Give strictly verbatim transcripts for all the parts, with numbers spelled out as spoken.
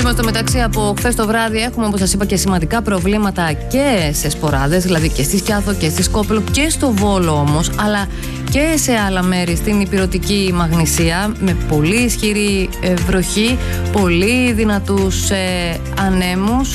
συνεχίσουμε στο μεταξύ. Από χθες το βράδυ έχουμε, όπως σας είπα, και σημαντικά προβλήματα και σε Σποράδες, δηλαδή και στη Σκιάθο και στη Σκόπελο και στο Βόλο όμως, αλλά και σε άλλα μέρη στην Ηπειρωτική Μαγνησία, με πολύ ισχυρή βροχή, πολύ δυνατούς ε, ανέμους.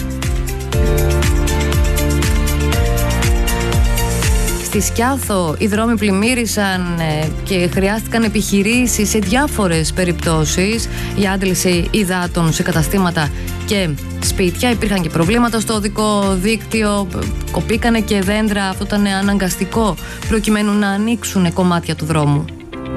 Στη Σκιάθο οι δρόμοι πλημμύρισαν και χρειάστηκαν επιχειρήσεις σε διάφορες περιπτώσεις για άντληση υδάτων σε καταστήματα και σπίτια. Υπήρχαν και προβλήματα στο οδικό δίκτυο, κοπήκανε και δέντρα, αυτό ήταν αναγκαστικό προκειμένου να ανοίξουν κομμάτια του δρόμου.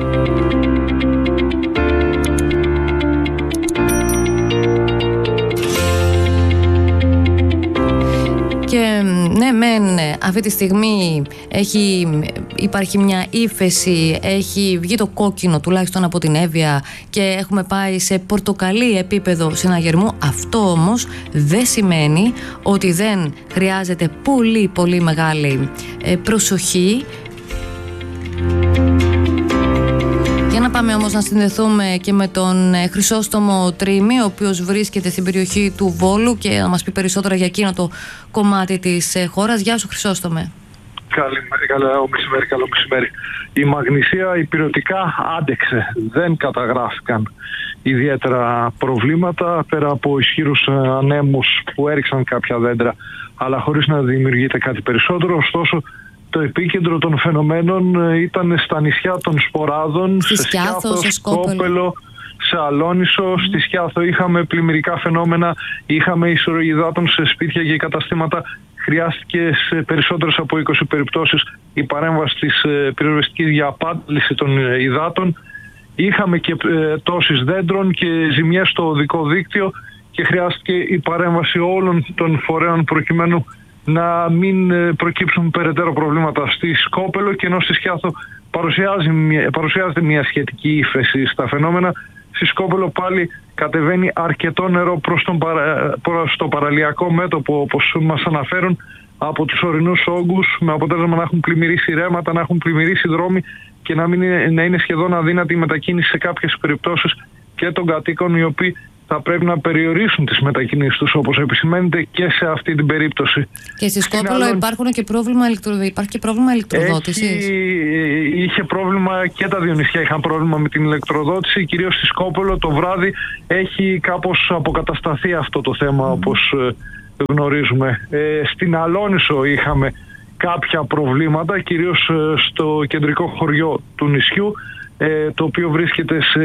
Και ναι, μεν αυτή τη στιγμή έχει, υπάρχει μια ύφεση, έχει βγει το κόκκινο τουλάχιστον από την Εύβοια και έχουμε πάει σε πορτοκαλί επίπεδο συναγερμού. Αυτό όμως δεν σημαίνει ότι δεν χρειάζεται πολύ πολύ μεγάλη προσοχή. Για να πάμε όμως να συνδεθούμε και με τον Χρυσόστομο Τρίμη, ο οποίος βρίσκεται στην περιοχή του Βόλου και να μας πει περισσότερα για εκείνο το κομμάτι της χώρας. Γεια σου, Χρυσόστομε. Καλό μεσημέρι, καλό μεσημέρι. Η Μαγνησία υπηρετικά άντεξε. Δεν καταγράφηκαν ιδιαίτερα προβλήματα πέρα από ισχύρους ανέμους που έριξαν κάποια δέντρα, αλλά χωρίς να δημιουργείται κάτι περισσότερο. Ωστόσο, το επίκεντρο των φαινομένων ήταν στα νησιά των Σποράδων, στη σε Σκιάθο, σε Σκόπελο, σε Αλόνισο. Mm. Στη Σκιάθο είχαμε πλημμυρικά φαινόμενα, είχαμε ισοροϊδάτων σε σπίτια και καταστήματα. Χρειάστηκε σε περισσότερες από είκοσι περιπτώσεις η παρέμβαση της πυροσβεστικής για απάντηση των υδάτων. Είχαμε και ε, τόσεις δέντρων και ζημιές στο οδικό δίκτυο και χρειάστηκε η παρέμβαση όλων των φορέων προκειμένου να μην προκύψουν περαιτέρω προβλήματα. Στη Σκόπελο και ενώ στη Σκιάθο παρουσιάζει, παρουσιάζεται μια σχετική ύφεση στα φαινόμενα, στη Σκόπελο πάλι κατεβαίνει αρκετό νερό προς, τον παρα, προς το παραλιακό μέτωπο, όπως μας αναφέρουν, από τους ορεινούς όγκους, με αποτέλεσμα να έχουν πλημμυρίσει ρέματα, να έχουν πλημμυρίσει δρόμοι και να, μην είναι, να είναι σχεδόν αδύνατη η μετακίνηση σε κάποιες περιπτώσεις και των κατοίκων, οι οποίοι θα πρέπει να περιορίσουν τις μετακινήσεις τους, όπως επισημαίνεται και σε αυτή την περίπτωση. Και στη Σκόπελο άλλον... υπάρχουν και πρόβλημα ηλεκτρο... υπάρχει και πρόβλημα ηλεκτροδότησης. Έχει... Είχε πρόβλημα και τα δύο νησιά είχαν πρόβλημα με την ηλεκτροδότηση. Κυρίως στη Σκόπελο το βράδυ έχει κάπως αποκατασταθεί αυτό το θέμα, mm. όπως γνωρίζουμε. Ε, στην Αλόνισο είχαμε κάποια προβλήματα, κυρίως στο κεντρικό χωριό του νησιού, ε, το οποίο βρίσκεται σε